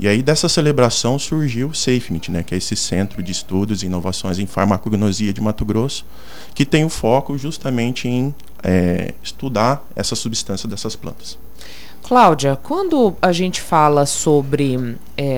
E aí dessa celebração surgiu o SafeMit, né, que é esse Centro de Estudos e Inovações em Farmacognosia de Mato Grosso, que tem o foco justamente em estudar essa substância dessas plantas. Cláudia, quando a gente fala sobre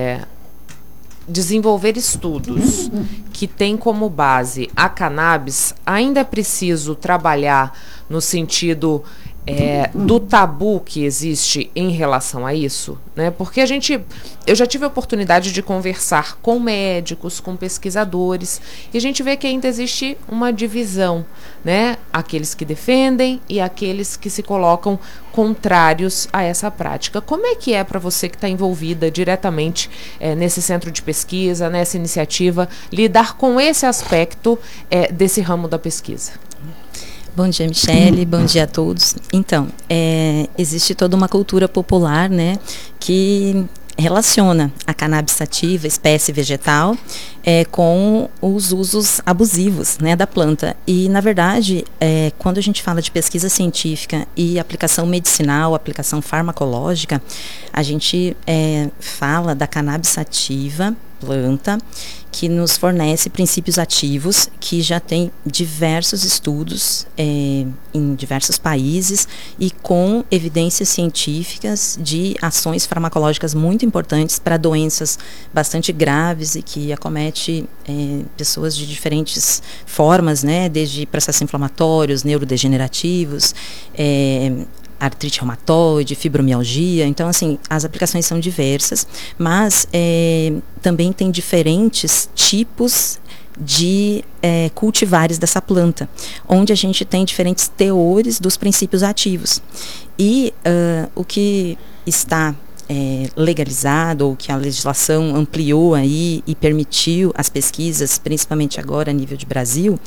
desenvolver estudos que tem como base a cannabis, ainda é preciso trabalhar no sentido do tabu que existe em relação a isso, né? Porque eu já tive a oportunidade de conversar com médicos, com pesquisadores, e a gente vê que ainda existe uma divisão, né? Aqueles que defendem e aqueles que se colocam contrários a essa prática. Como é que é para você que está envolvida diretamente nesse centro de pesquisa, nessa iniciativa, lidar com esse aspecto desse ramo da pesquisa? Bom dia, Michele, bom dia a todos. Então, existe toda uma cultura popular, né, que relaciona a cannabis sativa, espécie vegetal, com os usos abusivos, né, da planta. E, na verdade, quando a gente fala de pesquisa científica e aplicação medicinal, aplicação farmacológica, a gente fala da cannabis sativa, planta, que nos fornece princípios ativos, que já tem diversos estudos em diversos países e com evidências científicas de ações farmacológicas muito importantes para doenças bastante graves e que acomete pessoas de diferentes formas, né, desde processos inflamatórios, neurodegenerativos, artrite reumatoide, fibromialgia. Então, assim, as aplicações são diversas, mas também tem diferentes tipos de cultivares dessa planta, onde a gente tem diferentes teores dos princípios ativos. E o que está legalizado, ou que a legislação ampliou aí e permitiu as pesquisas, principalmente agora a nível de Brasil,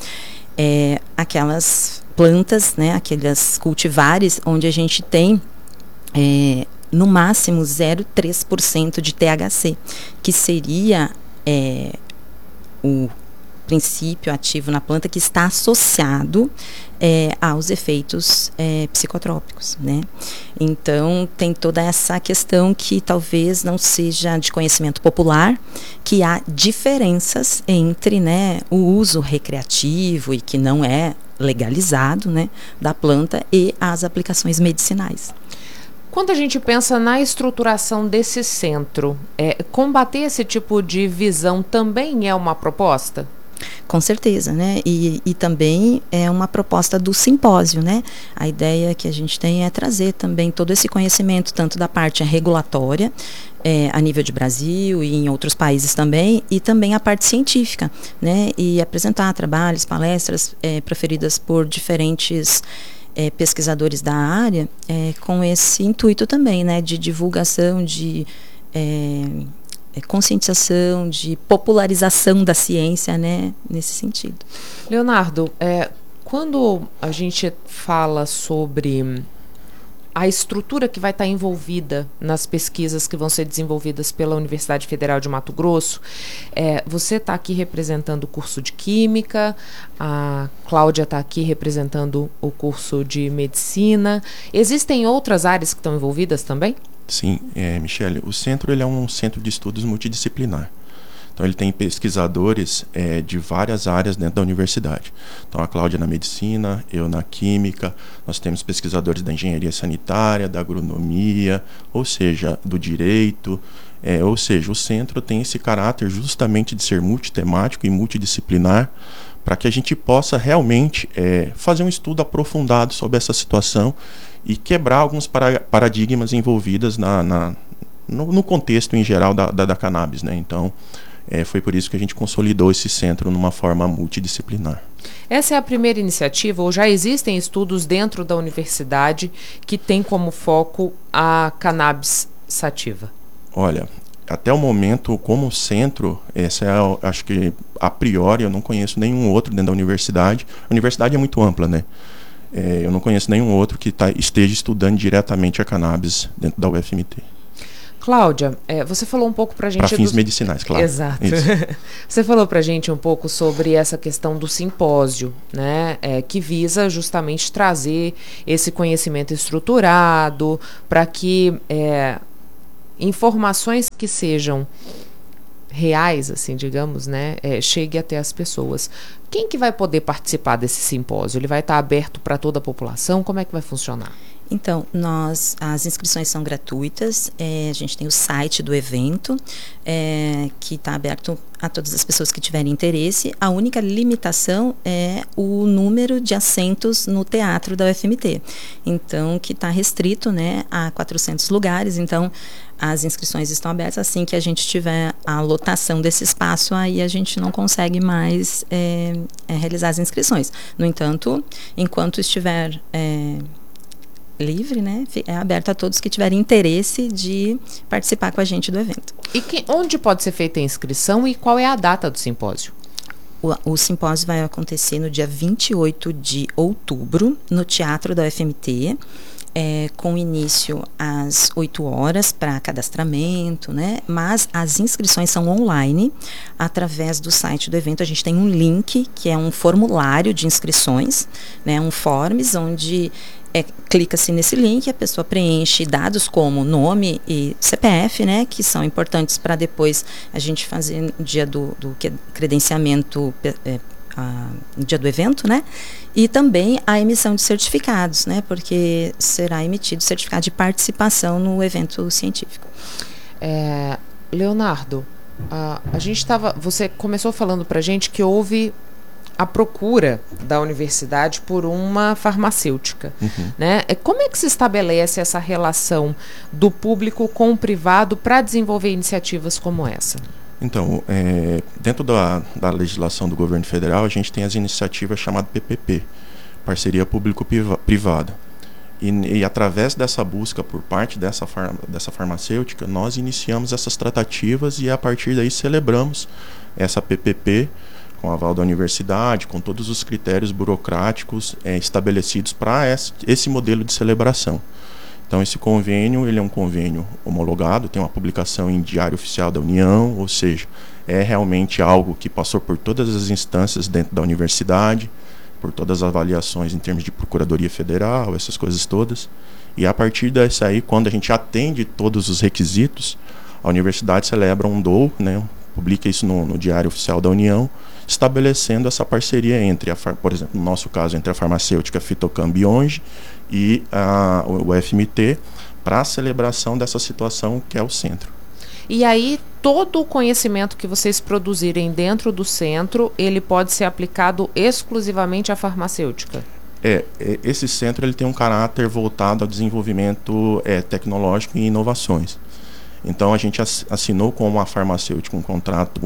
aquelas plantas, né, aqueles cultivares onde a gente tem no máximo 0,3% de THC, que seria o princípio ativo na planta que está associado aos efeitos psicotrópicos, né? Então, tem toda essa questão que talvez não seja de conhecimento popular, que há diferenças entre, né, o uso recreativo e que não é legalizado, né, da planta e as aplicações medicinais. Quando a gente pensa na estruturação desse centro, combater esse tipo de visão também é uma proposta? Com certeza, né? E também é uma proposta do simpósio, né? A ideia que a gente tem é trazer também todo esse conhecimento, tanto da parte regulatória, a nível de Brasil e em outros países também, e também a parte científica, né? E apresentar trabalhos, palestras proferidas por diferentes pesquisadores da área, com esse intuito também, né? De divulgação, de conscientização, de popularização da ciência, né, nesse sentido. Leonardo, quando a gente fala sobre a estrutura que vai estar envolvida nas pesquisas que vão ser desenvolvidas pela Universidade Federal de Mato Grosso, você está aqui representando o curso de Química, a Cláudia está aqui representando o curso de Medicina. Existem outras áreas que estão envolvidas também? Sim, Michele, o centro ele é um centro de estudos multidisciplinar. Então ele tem pesquisadores de várias áreas dentro da universidade. Então a Cláudia na medicina, eu na química, nós temos pesquisadores da engenharia sanitária, da agronomia, ou seja, do direito. Ou seja, o centro tem esse caráter justamente de ser multitemático e multidisciplinar, para que a gente possa realmente fazer um estudo aprofundado sobre essa situação e quebrar alguns paradigmas envolvidos no contexto em geral da cannabis, né? Então, foi por isso que a gente consolidou esse centro numa forma multidisciplinar. Essa é a primeira iniciativa, ou já existem estudos dentro da universidade que tem como foco a cannabis sativa? Olha, até o momento, como centro, acho que a priori eu não conheço nenhum outro dentro da universidade. A universidade é muito ampla, né? Eu não conheço nenhum outro que esteja estudando diretamente a cannabis dentro da UFMT. Cláudia, você falou um pouco pra gente... Para fins medicinais, claro. Exato. Você falou pra gente um pouco sobre essa questão do simpósio, né? Que visa justamente trazer esse conhecimento estruturado para que informações que sejam reais, assim, digamos, né, chegue até as pessoas. Quem que vai poder participar desse simpósio? Ele vai estar aberto para toda a população? Como é que vai funcionar? Então, as inscrições são gratuitas, a gente tem o site do evento, que está aberto a todas as pessoas que tiverem interesse. A única limitação é o número de assentos no teatro da UFMT, então, que está restrito, né, a 400 lugares. Então, as inscrições estão abertas. Assim que a gente tiver a lotação desse espaço, aí a gente não consegue mais realizar as inscrições. No entanto, enquanto estiver livre, né, é aberto a todos que tiverem interesse de participar com a gente do evento. E onde pode ser feita a inscrição e qual é a data do simpósio? O simpósio vai acontecer no dia 28 de outubro, no Teatro da UFMT, com início às 8 horas para cadastramento, né? Mas as inscrições são online, através do site do evento. A gente tem um link, que é um formulário de inscrições, né? Um forms, onde clica-se nesse link, a pessoa preenche dados como nome e CPF, né, que são importantes para depois a gente fazer no dia do credenciamento, no dia do evento, né, e também a emissão de certificados, né, porque será emitido certificado de participação no evento científico. Leonardo, você começou falando para a gente que houve a procura da universidade por uma farmacêutica, né? Como é que se estabelece essa relação do público com o privado para desenvolver iniciativas como essa? Então, dentro da legislação do governo federal, a gente tem as iniciativas chamadas PPP, Parceria Público-Privada. E através dessa busca por parte dessa farmacêutica, nós iniciamos essas tratativas e a partir daí celebramos essa PPP com aval da universidade, com todos os critérios burocráticos estabelecidos para esse modelo de celebração. Então, esse convênio, ele é um convênio homologado, tem uma publicação em Diário Oficial da União, ou seja, é realmente algo que passou por todas as instâncias dentro da universidade, por todas as avaliações em termos de Procuradoria Federal, essas coisas todas. E a partir dessa aí, quando a gente atende todos os requisitos, a universidade celebra um DOU, né, publica isso no Diário Oficial da União, estabelecendo essa parceria entre, por exemplo, no nosso caso, entre a farmacêutica Fitocam Bionge e o UFMT para a celebração dessa situação que é o centro. E aí, todo o conhecimento que vocês produzirem dentro do centro, ele pode ser aplicado exclusivamente à farmacêutica? Esse centro ele tem um caráter voltado ao desenvolvimento tecnológico e inovações. Então, a gente assinou com uma farmacêutica um contrato,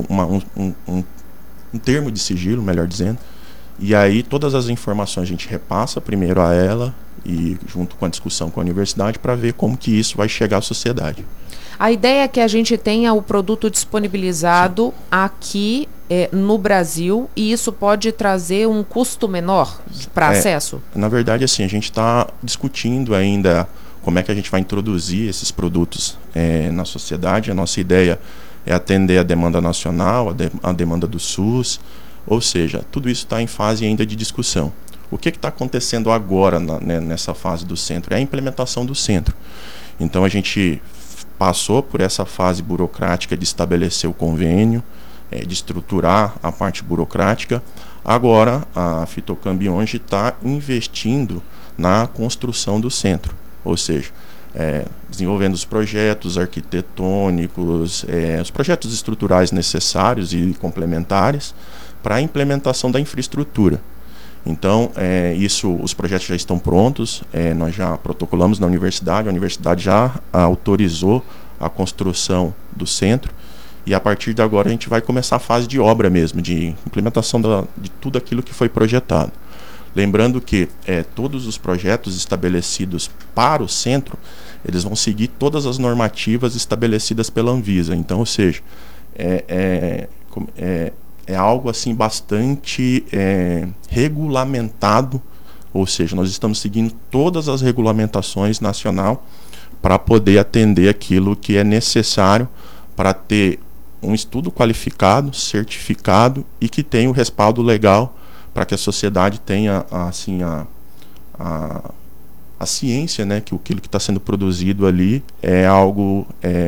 um termo de sigilo, melhor dizendo, e aí todas as informações a gente repassa primeiro a ela e junto com a discussão com a universidade para ver como que isso vai chegar à sociedade. A ideia é que a gente tenha o produto disponibilizado Sim. aqui no Brasil e isso pode trazer um custo menor para acesso? Na verdade, assim, a gente está discutindo ainda como é que a gente vai introduzir esses produtos na sociedade. A nossa ideia é atender a demanda nacional, a demanda do SUS, ou seja, tudo isso está em fase ainda de discussão. O que está acontecendo agora nessa fase do centro? É a implementação do centro. Então a gente passou por essa fase burocrática de estabelecer o convênio, de estruturar a parte burocrática. Agora a Fitocam Bionge está investindo na construção do centro, ou seja, desenvolvendo os projetos arquitetônicos, os projetos estruturais necessários e complementares para a implementação da infraestrutura. Então, os projetos já estão prontos, nós já protocolamos na universidade, a universidade já autorizou a construção do centro e a partir de agora a gente vai começar a fase de obra mesmo, de implementação de tudo aquilo que foi projetado. Lembrando que todos os projetos estabelecidos para o centro, eles vão seguir todas as normativas estabelecidas pela Anvisa. Então, ou seja, é algo assim bastante regulamentado, ou seja, nós estamos seguindo todas as regulamentações nacional para poder atender aquilo que é necessário para ter um estudo qualificado, certificado e que tenha o respaldo legal para que a sociedade tenha assim a a ciência, né, que aquilo que está sendo produzido ali é algo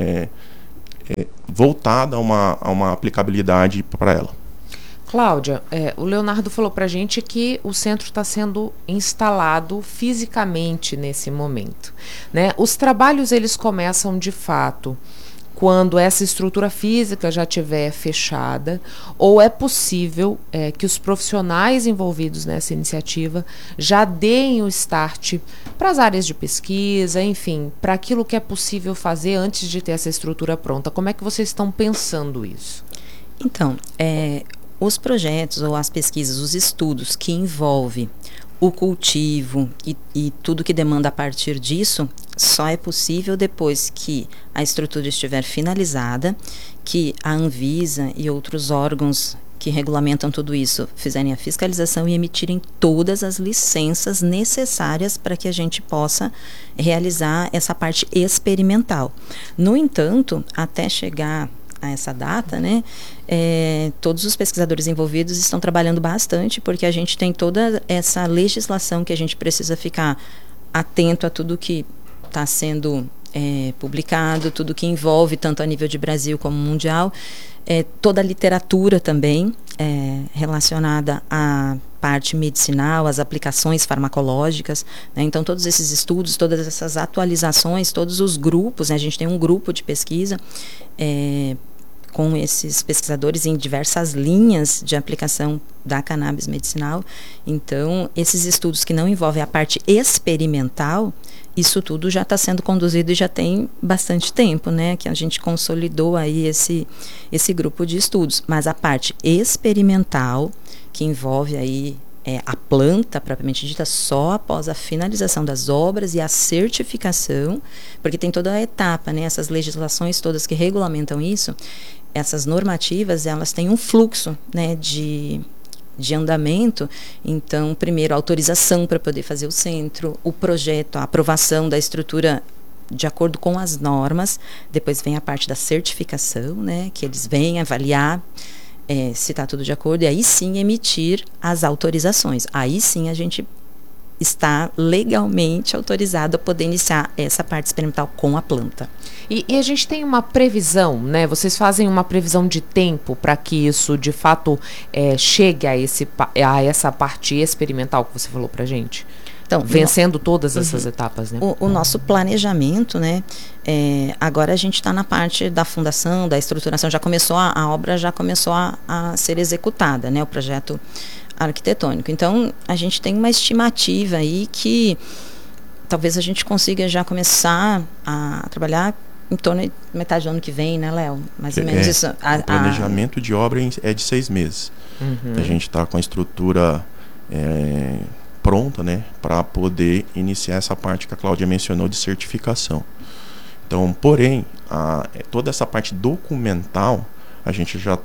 voltado a uma aplicabilidade para ela. Cláudia, o Leonardo falou para a gente que o centro está sendo instalado fisicamente nesse momento, né? Os trabalhos eles começam de fato quando essa estrutura física já estiver fechada, ou é possível que os profissionais envolvidos nessa iniciativa já deem o start para as áreas de pesquisa, enfim, para aquilo que é possível fazer antes de ter essa estrutura pronta. Como é que vocês estão pensando isso? Então, os projetos ou as pesquisas, os estudos que envolvem o cultivo e tudo que demanda a partir disso, só é possível depois que a estrutura estiver finalizada, que a Anvisa e outros órgãos que regulamentam tudo isso fizerem a fiscalização e emitirem todas as licenças necessárias para que a gente possa realizar essa parte experimental. No entanto, até chegar a essa data, né, todos os pesquisadores envolvidos estão trabalhando bastante, porque a gente tem toda essa legislação que a gente precisa ficar atento a tudo que está sendo publicado, tudo que envolve tanto a nível de Brasil como mundial, toda a literatura também relacionada à parte medicinal, às aplicações farmacológicas, né? Então todos esses estudos, todas essas atualizações, todos os grupos, né? A gente tem um grupo de pesquisa com esses pesquisadores em diversas linhas de aplicação da cannabis medicinal. Então, esses estudos que não envolvem a parte experimental, isso tudo já está sendo conduzido e já tem bastante tempo, né? Que a gente consolidou aí esse grupo de estudos. Mas a parte experimental, que envolve aí a planta propriamente dita, só após a finalização das obras e a certificação, porque tem toda a etapa, né? Essas legislações todas que regulamentam isso, essas normativas, elas têm um fluxo, né, de andamento. Então, primeiro, a autorização para poder fazer o centro, o projeto, a aprovação da estrutura de acordo com as normas, depois vem a parte da certificação, né, que eles vêm avaliar se está tudo de acordo, e aí sim emitir as autorizações. Aí sim a gente está legalmente autorizado a poder iniciar essa parte experimental com a planta. E a gente tem uma previsão, né? Vocês fazem uma previsão de tempo para que isso, de fato, chegue a essa parte experimental que você falou para a gente? Então, vencendo todas essas etapas, né? O nosso planejamento, né? Agora a gente está na parte da fundação, da estruturação, já começou a obra já começou a ser executada, né? O projeto arquitetônico. Então, a gente tem uma estimativa aí que talvez a gente consiga já começar a trabalhar em torno de metade do ano que vem, né, Léo? Mais ou menos isso. O planejamento de obra é de 6 meses. Uhum. A gente está com a estrutura pronta, né, para poder iniciar essa parte que a Cláudia mencionou de certificação. Então, porém, toda essa parte documental, a gente já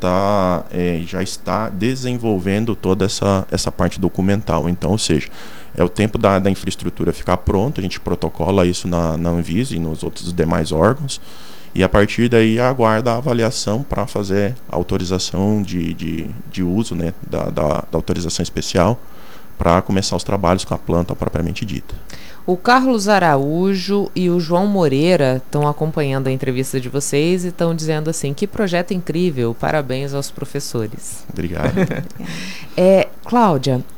está desenvolvendo toda essa parte documental. Então, ou seja, é o tempo da infraestrutura ficar pronta, a gente protocola isso na Anvisa e nos outros demais órgãos, e a partir daí aguarda a avaliação para fazer a autorização de uso, né, da autorização especial, para começar os trabalhos com a planta propriamente dita. O Carlos Araújo e o João Moreira estão acompanhando a entrevista de vocês e estão dizendo assim: que projeto incrível, parabéns aos professores. Obrigado. Cláudia,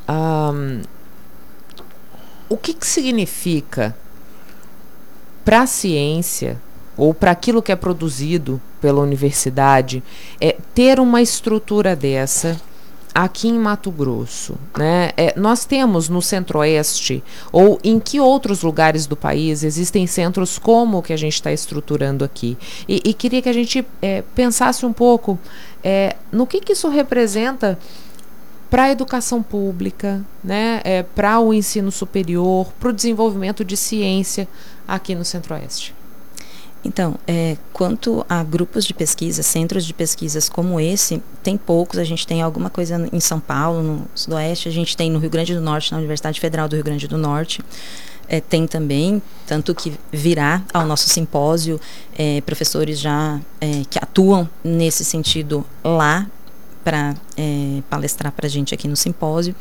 o que significa para a ciência ou para aquilo que é produzido pela universidade ter uma estrutura dessa aqui em Mato Grosso, né? Nós temos no Centro-Oeste, ou em que outros lugares do país existem centros como o que a gente está estruturando aqui? E queria que a gente pensasse um pouco no que isso representa para a educação pública, né? Para o ensino superior, para o desenvolvimento de ciência aqui no Centro-Oeste. Então, quanto a grupos de pesquisa, centros de pesquisas como esse, tem poucos. A gente tem alguma coisa em São Paulo, no Sudoeste, a gente tem no Rio Grande do Norte, na Universidade Federal do Rio Grande do Norte, tem também, tanto que virá ao nosso simpósio professores já que atuam nesse sentido lá, para palestrar para a gente aqui no simpósio.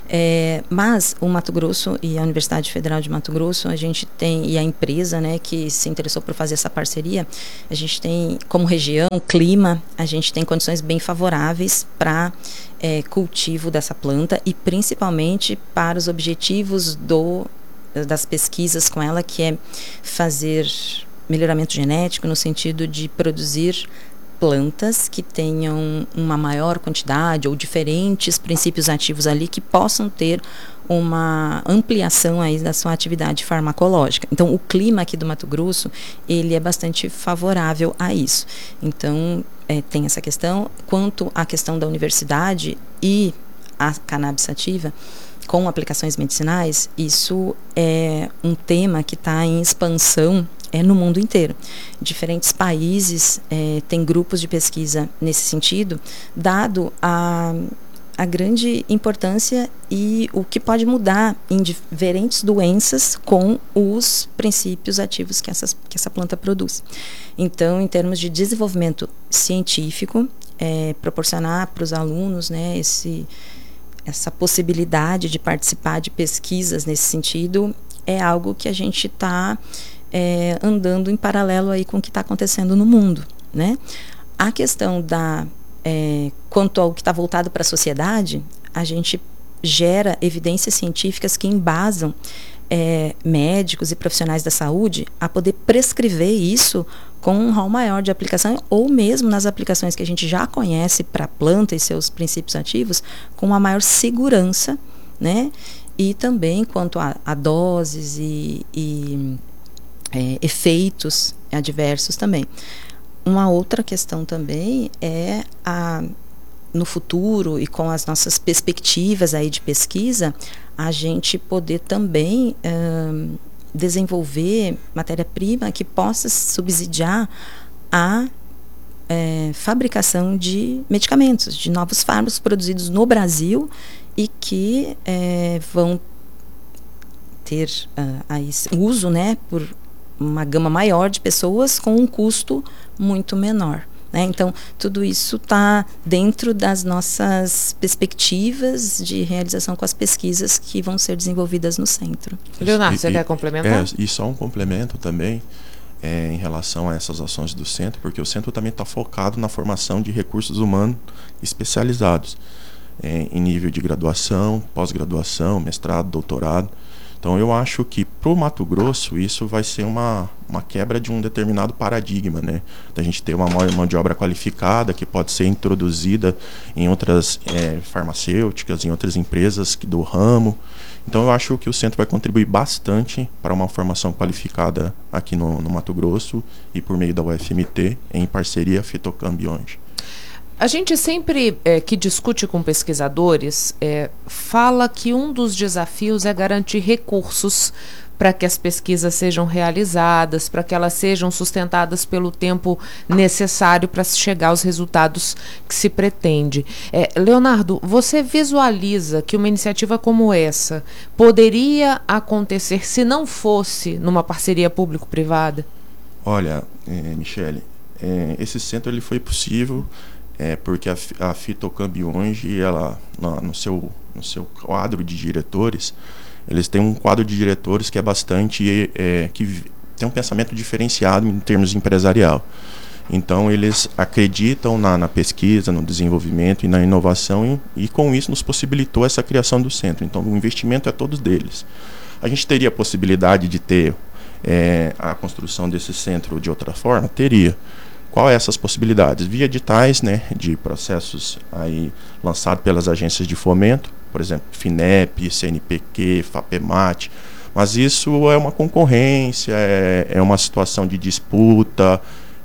Mas o Mato Grosso e a Universidade Federal de Mato Grosso, a gente tem, e a empresa, né, que se interessou por fazer essa parceria, a gente tem como região, clima, a gente tem condições bem favoráveis para cultivo dessa planta e principalmente para os objetivos das pesquisas com ela, que é fazer melhoramento genético no sentido de produzir plantas que tenham uma maior quantidade ou diferentes princípios ativos ali que possam ter uma ampliação aí da sua atividade farmacológica. Então, o clima aqui do Mato Grosso, ele é bastante favorável a isso. Então, tem essa questão. Quanto à questão da universidade e a cannabis sativa, com aplicações medicinais, isso é um tema que está em expansão no mundo inteiro. Diferentes países têm grupos de pesquisa nesse sentido, dado a grande importância e o que pode mudar em diferentes doenças com os princípios ativos que essa planta produz. Então, em termos de desenvolvimento científico, proporcionar para os alunos, né, essa possibilidade de participar de pesquisas nesse sentido é algo que a gente está andando em paralelo aí com o que está acontecendo no mundo, né? A questão quanto ao que está voltado para a sociedade, a gente gera evidências científicas que embasam médicos e profissionais da saúde a poder prescrever isso com um rol maior de aplicação, ou mesmo nas aplicações que a gente já conhece para a planta e seus princípios ativos, com uma maior segurança, né? E também quanto a doses e efeitos adversos também. Uma outra questão também é no futuro e com as nossas perspectivas aí de pesquisa, a gente poder também desenvolver matéria-prima que possa subsidiar a fabricação de medicamentos, de novos fármacos produzidos no Brasil e que vão ter uso, né, por uma gama maior de pessoas com um custo muito menor, né? Então, tudo isso está dentro das nossas perspectivas de realização com as pesquisas que vão ser desenvolvidas no centro. Leonardo, você quer complementar? E só um complemento também em relação a essas ações do centro, porque o centro também está focado na formação de recursos humanos especializados em nível de graduação, pós-graduação, mestrado, doutorado. Então, eu acho que para o Mato Grosso isso vai ser uma quebra de um determinado paradigma, né? Da gente ter uma mão de obra qualificada que pode ser introduzida em outras farmacêuticas, em outras empresas do ramo. Então, eu acho que o centro vai contribuir bastante para uma formação qualificada aqui no Mato Grosso e por meio da UFMT, em parceria Fitocambiões. A gente sempre que discute com pesquisadores fala que um dos desafios é garantir recursos para que as pesquisas sejam realizadas, para que elas sejam sustentadas pelo tempo necessário para se chegar aos resultados que se pretende. Leonardo, você visualiza que uma iniciativa como essa poderia acontecer se não fosse numa parceria público-privada? Olha, Michele, esse centro ele foi possível porque a Fitocambiões, ela no seu quadro de diretores, eles têm um quadro de diretores que é bastante que tem um pensamento diferenciado em termos empresarial. Então eles acreditam na pesquisa, no desenvolvimento e na inovação e com isso nos possibilitou essa criação do centro. Então o investimento é todo deles. A gente teria a possibilidade de ter a construção desse centro de outra forma? Teria. Qual é essas possibilidades? Via editais, né, de processos aí lançados pelas agências de fomento, por exemplo, FINEP, CNPq, FAPEMAT, mas isso é uma concorrência, é uma situação de disputa,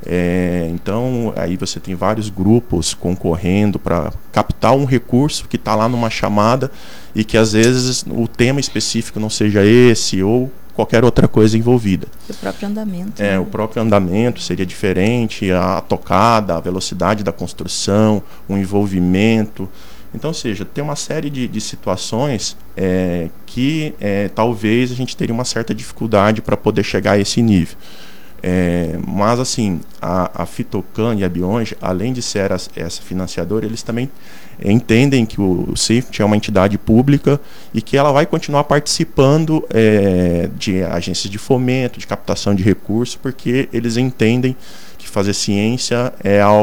então aí você tem vários grupos concorrendo para captar um recurso que está lá numa chamada e que às vezes o tema específico não seja esse ou qualquer outra coisa envolvida. O próprio andamento. Né? O próprio andamento seria diferente, a tocada, a velocidade da construção, o envolvimento. Então, ou seja, tem uma série de situações que talvez a gente teria uma certa dificuldade para poder chegar a esse nível. Mas assim, a Phytocan e a Bionge, além de ser essa financiadora, eles também entendem que o CIFT é uma entidade pública e que ela vai continuar participando de agências de fomento, de captação de recursos, porque eles entendem que fazer ciência é algo